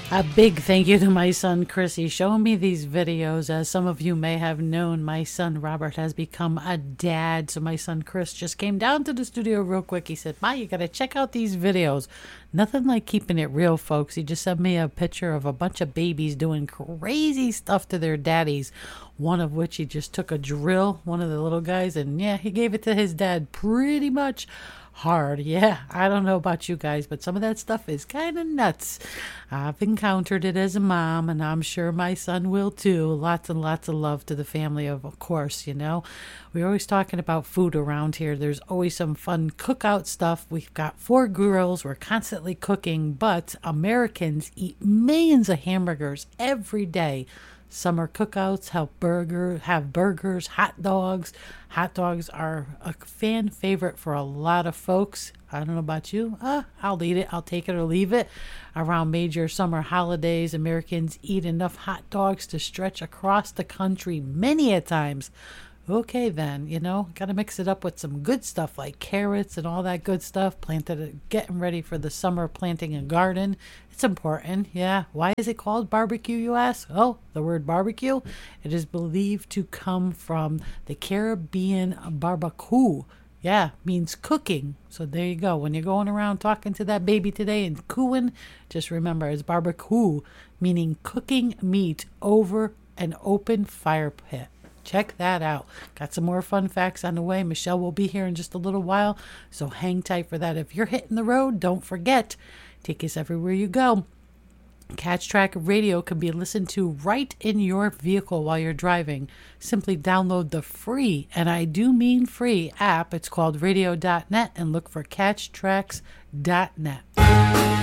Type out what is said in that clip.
A big thank you to my son Chrissy showing me these videos. As some of you may have known, my son Robert has become a dad. So my son Chris just came down to the studio real quick. He said, "Ma, you got to check out these videos." Nothing like keeping it real, folks. He just sent me a picture of a bunch of babies doing crazy stuff to their daddies. One of which he just took a drill, one of the little guys, and yeah, he gave it to his dad pretty much hard. Yeah, I don't know about you guys, but some of that stuff is kind of nuts. I've encountered it as a mom, and I'm sure my son will too. Lots and lots of love to the family, of course, you know. We're always talking about food around here. There's always some fun cookout stuff. We've got 4 girls. We're constantly cooking, but Americans eat millions of hamburgers every day. Summer cookouts have burgers, hot dogs. Hot dogs are a fan favorite for a lot of folks. I don't know about you. I'll eat it. I'll take it or leave it. Around major summer holidays, Americans eat enough hot dogs to stretch across the country many a times. Okay, then, gotta mix it up with some good stuff like carrots and all that good stuff. Getting ready for the summer, planting a garden. It's important, yeah. Why is it called barbecue, you ask? Oh, the word barbecue? It is believed to come from the Caribbean barbacoa. Yeah, means cooking. So there you go. When you're going around talking to that baby today and cooing, just remember it's barbecue, meaning cooking meat over an open fire pit. Check that out. Got some more fun facts on the way. Michelle will be here in just a little while, so hang tight for that. If you're hitting the road, don't forget, take us everywhere you go. Catch Track Radio can be listened to right in your vehicle while you're driving. Simply download the free, and I do mean free, app. It's called radio.net and look for catchtracks.net.